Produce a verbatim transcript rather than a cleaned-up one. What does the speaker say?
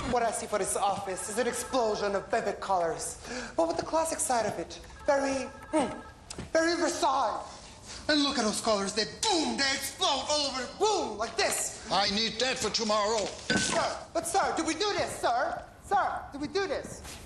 What I see for this office is an explosion of vivid colors, but with the classic side of it, very, hmm, very Versailles. And look at those colors, they boom, they explode all over, boom, like this. I need that for tomorrow. Sir, but sir, did we do this, sir? Sir, did we do this?